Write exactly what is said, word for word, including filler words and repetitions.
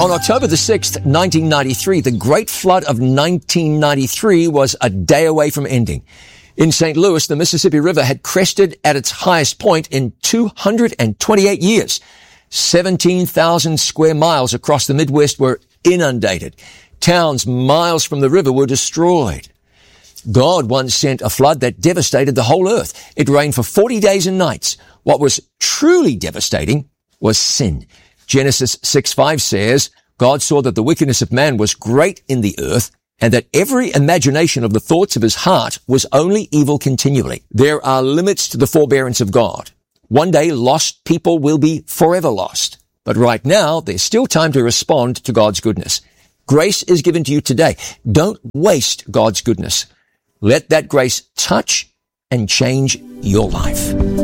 On October the sixth, nineteen ninety-three, the Great Flood of nineteen ninety-three was a day away from ending. In Saint Louis, the Mississippi River had crested at its highest point in two hundred twenty-eight years. seventeen thousand square miles across the Midwest were inundated. Towns miles from the river were destroyed. God once sent a flood that devastated the whole earth. It rained for forty days and nights. What was truly devastating was sin. Genesis six five says, God saw that the wickedness of man was great in the earth, and that every imagination of the thoughts of his heart was only evil continually. There are limits to the forbearance of God. One day, lost people will be forever lost. But right now, there's still time to respond to God's goodness. Grace is given to you today. Don't waste God's goodness. Let that grace touch and change your life.